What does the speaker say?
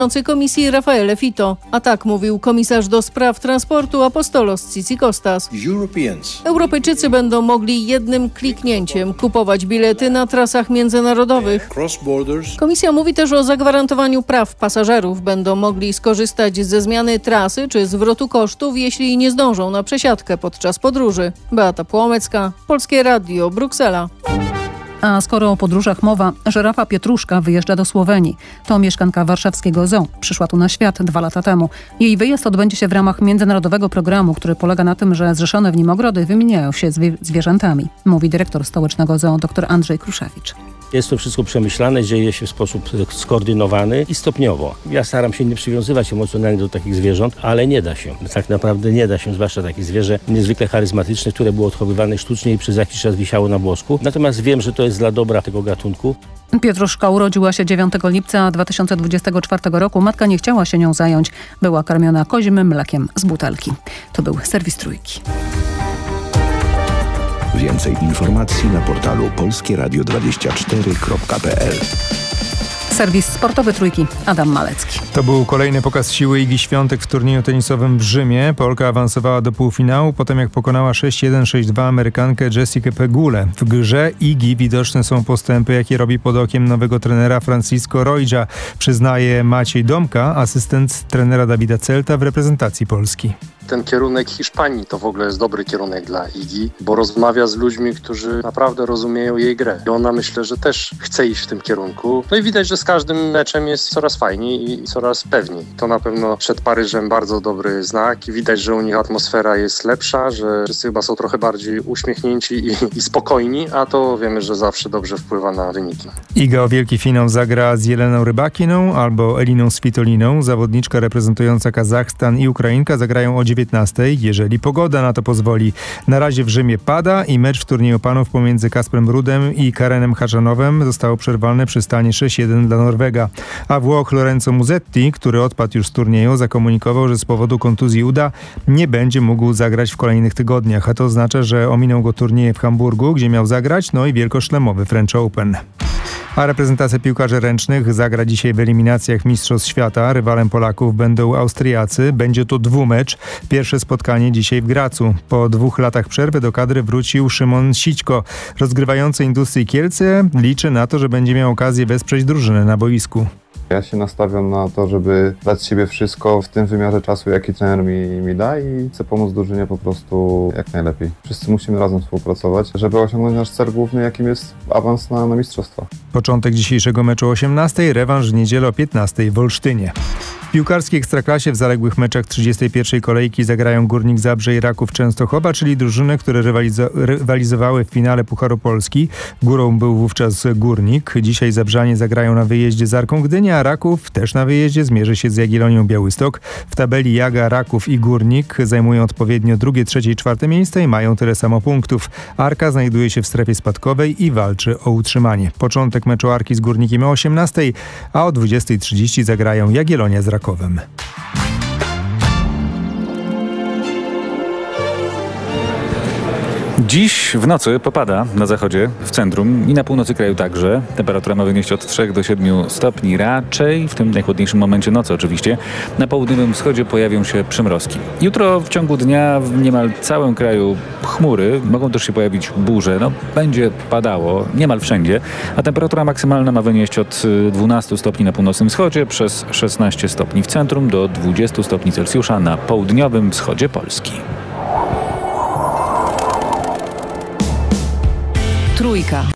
Komisji Raffaele Fitto. A tak mówił komisarz do spraw transportu Apostolos Tzitzikostas. Europejczycy będą mogli jednym kliknięciem kupować bilety na trasach międzynarodowych. Komisja mówi też o zagwarantowaniu praw pasażerów. Będą mogli skorzystać ze zmiany trasy czy zwrotu kosztów, jeśli nie zdążą na przesiadkę podczas podróży. Beata Płomecka, Polskie Radio, Bruksela. A skoro o podróżach mowa, żyrafa Pietruszka wyjeżdża do Słowenii. To mieszkanka warszawskiego zoo. Przyszła tu na świat 2 lata temu. Jej wyjazd odbędzie się w ramach międzynarodowego programu, który polega na tym, że zrzeszone w nim ogrody wymieniają się zwierzętami. Mówi dyrektor stołecznego zoo dr Andrzej Kruszewicz. Jest to wszystko przemyślane, dzieje się w sposób skoordynowany i stopniowo. Ja staram się nie przywiązywać emocjonalnie do takich zwierząt, ale nie da się. Tak naprawdę nie da się, zwłaszcza takie zwierzę niezwykle charyzmatyczne, które było odchowywane sztucznie i przez jakiś czas wisiało na włosku. Natomiast wiem, że to jest dla dobra tego gatunku. Pietruszka urodziła się 9 lipca 2024 roku. Matka nie chciała się nią zająć. Była karmiona kozim mlekiem z butelki. To był serwis Trójki. Więcej informacji na portalu polskieradio24.pl. Serwis sportowy Trójki, Adam Malecki. To był kolejny pokaz siły Igi Świątek w turnieju tenisowym w Rzymie. Polka awansowała do półfinału, potem jak pokonała 6-1, 6-2 Amerykankę Jessikę Pegulę. W grze Igi widoczne są postępy, jakie robi pod okiem nowego trenera Francisco Roija. Przyznaje Maciej Domka, asystent trenera Dawida Celta w reprezentacji Polski. Ten kierunek Hiszpanii to w ogóle jest dobry kierunek dla Igi, bo rozmawia z ludźmi, którzy naprawdę rozumieją jej grę. I ona, myślę, że też chce iść w tym kierunku. No i widać, że z każdym meczem jest coraz fajniej i coraz pewniej. To na pewno przed Paryżem bardzo dobry znak i widać, że u nich atmosfera jest lepsza, że wszyscy chyba są trochę bardziej uśmiechnięci i spokojni, a to wiemy, że zawsze dobrze wpływa na wyniki. Iga o wielki finał zagra z Jeleną Rybakiną albo Eliną Svitoliną. Zawodniczka reprezentująca Kazachstan i Ukrainka zagrają o 19:00, jeżeli pogoda na to pozwoli. Na razie w Rzymie pada i mecz w turnieju panów pomiędzy Kasprem Rudem i Karenem Chadżanowem został przerwany przy stanie 6-1 dla Norwega. A Włoch Lorenzo Musetti, który odpadł już z turnieju, zakomunikował, że z powodu kontuzji uda nie będzie mógł zagrać w kolejnych tygodniach. A to oznacza, że ominął go turnieje w Hamburgu, gdzie miał zagrać, no i wielkoszlemowy French Open. A reprezentacja piłkarzy ręcznych zagra dzisiaj w eliminacjach Mistrzostw Świata. Rywalem Polaków będą Austriacy. Będzie to dwumecz. Pierwsze spotkanie dzisiaj w Gracu. Po 2 latach przerwy do kadry wrócił Szymon Sićko. Rozgrywający Industrii Kielce liczy na to, że będzie miał okazję wesprzeć drużynę na boisku. Ja się nastawiam na to, żeby dać z siebie wszystko w tym wymiarze czasu, jaki trener mi da i chcę pomóc drużynie po prostu jak najlepiej. Wszyscy musimy razem współpracować, żeby osiągnąć nasz cel główny, jakim jest awans na mistrzostwa. Początek dzisiejszego meczu o 18:00, rewanż w niedzielę o 15:00 w Olsztynie. W piłkarskiej Ekstraklasie w zaległych meczach 31. kolejki zagrają Górnik Zabrze i Raków Częstochowa, czyli drużyny, które rywalizowały w finale Pucharu Polski. Górą był wówczas Górnik. Dzisiaj Zabrzanie zagrają na wyjeździe z Arką Gdynia, a Raków też na wyjeździe zmierzy się z Jagiellonią Białystok. W tabeli Jaga, Raków i Górnik zajmują odpowiednio 2., 3. i 4. miejsce i mają tyle samo punktów. Arka znajduje się w strefie spadkowej i walczy o utrzymanie. Początek meczu Arki z Górnikiem o 18:00, a o 20:30 zagrają Jagiellonia z Rakowem. Dziś w nocy popada na zachodzie, w centrum i na północy kraju także. Temperatura ma wynieść od 3 do 7 stopni raczej, w tym najchłodniejszym momencie nocy oczywiście. Na południowym wschodzie pojawią się przymrozki. Jutro w ciągu dnia w niemal całym kraju chmury, mogą też się pojawić burze. Będzie padało niemal wszędzie, a temperatura maksymalna ma wynieść od 12 stopni na północnym wschodzie, przez 16 stopni w centrum do 20 stopni Celsjusza na południowym wschodzie Polski. Trójka.